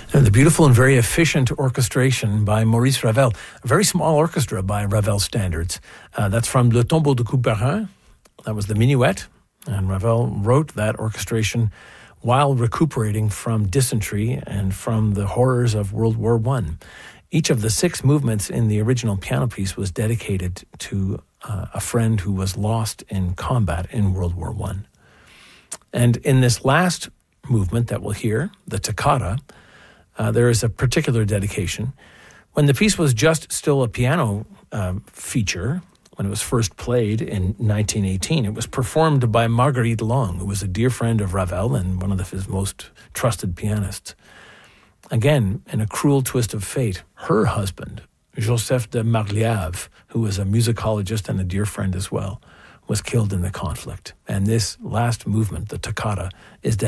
And the beautiful and very efficient orchestration by Maurice Ravel, a very small orchestra by Ravel standards. That's from Le Tombeau de Couperin. That was the minuet, and Ravel wrote that orchestration while recuperating from dysentery and from the horrors of World War I. Each of the 6 movements in the original piano piece was dedicated to a friend who was lost in combat in World War I. And in this last movement that we'll hear, the toccata, there is a particular dedication. When the piece was just still a piano feature, when it was first played in 1918, it was performed by Marguerite Long, who was a dear friend of Ravel and one of his most trusted pianists. Again, in a cruel twist of fate, her husband, Joseph de Marliave, who was a musicologist and a dear friend as well, was killed in the conflict. And this last movement, the toccata, is